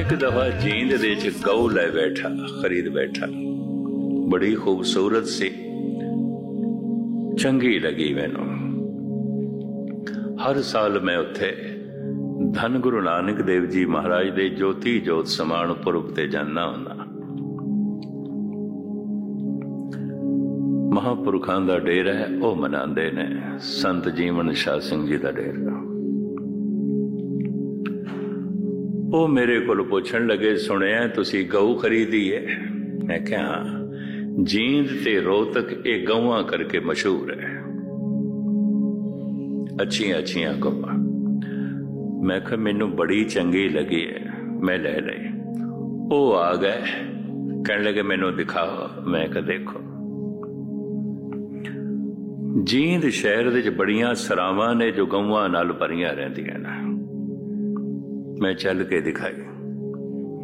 एक दफा जींद दे च गऊ लै बैठा, खरीद बैठा। बड़ी खूबसूरत सी, चंगी लगी मैनू। हर साल मैं उत्थे धन गुरु नानक देव जी महाराज दे ज्योति जोत समान पुरब ते जाना हुंदा। महापुरखां दा डेरा है, वह मनांदे ने। संत जीवन शाह सिंह जी दा डेरा। वो मेरे को पुछण लगे, सुनिया तुसी गऊ खरीदी है? मैं क्या, हाँ। जींद ते रोहतक ये गऊआं करके मशहूर है, अच्छियां अच्छियां गऊआं। मैं कहा मैनू बड़ी चंगी लगी है, मैं ले ली। वो आ गए, कहने लगे मैनू दिखाओ। मैं कहा देखो। जींद शहर दे बड़ियां सरावां ने जो गऊआं नाल भरियां रहिंदियां ने। मैं चल के दिखाई।